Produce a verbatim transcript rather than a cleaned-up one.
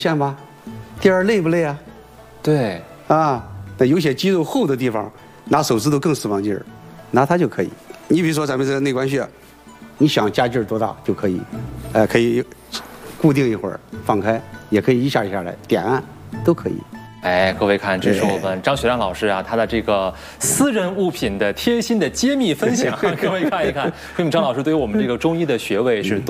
线吧，第二累不累啊？ 对啊，那有些肌肉厚的地方，拿手指头更使往劲儿，拿它就可以。你比如说咱们这个内关穴，你想加劲儿多大就可以，呃，可以固定一会儿，放开，也可以一下一下来点按，都可以。 哎，各位看，这是我们张雪亮老师啊，他的这个私人物品的贴心的揭秘分享，各位看一看，说明张老师对于我们这个中医的穴位是。